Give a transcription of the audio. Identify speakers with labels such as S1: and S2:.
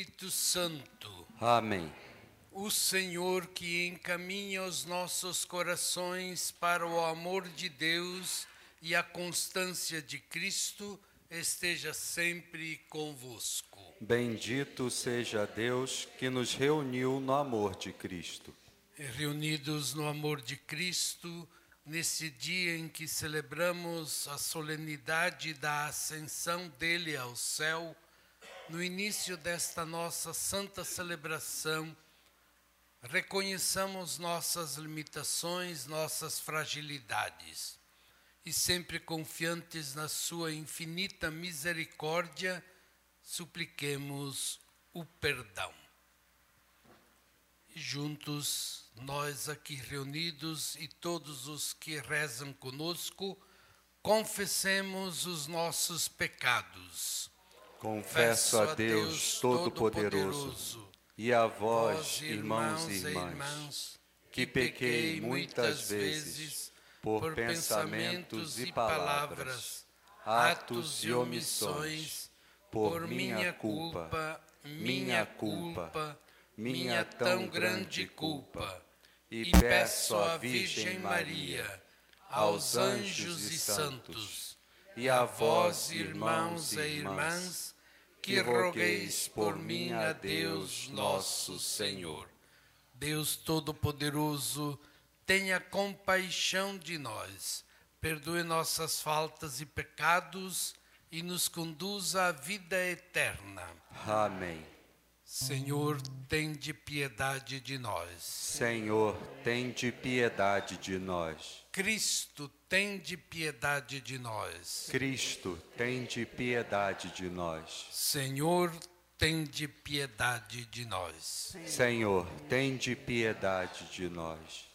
S1: Espírito Santo.
S2: Amém.
S1: O Senhor que encaminha os nossos corações para o amor de Deus e a constância de Cristo, esteja sempre convosco.
S2: Bendito seja Deus que nos reuniu no amor de Cristo.
S1: Reunidos no amor de Cristo, nesse dia em que celebramos a solenidade da ascensão dele ao céu, no início desta nossa santa celebração, reconheçamos nossas limitações, nossas fragilidades, e sempre confiantes na sua infinita misericórdia, supliquemos o perdão. E juntos, nós aqui reunidos e todos os que rezam conosco, confessemos os nossos pecados.
S2: Confesso a Deus Todo-Poderoso e a vós, irmãos e irmãs, que pequei muitas vezes por pensamentos e palavras, atos e omissões, por minha culpa, minha tão grande culpa, e peço à Virgem Maria, aos anjos e santos, e a vós, irmãos e irmãs, que rogueis por mim a Deus nosso Senhor.
S1: Deus Todo-Poderoso, tenha compaixão de nós, perdoe nossas faltas e pecados e nos conduza à vida eterna.
S2: Amém.
S1: Senhor, tende piedade de nós.
S2: Senhor, tende piedade de nós.
S1: Cristo, tende piedade de nós.
S2: Cristo, tende piedade de nós.
S1: Senhor, tende piedade de nós.
S2: Senhor, tende piedade de nós.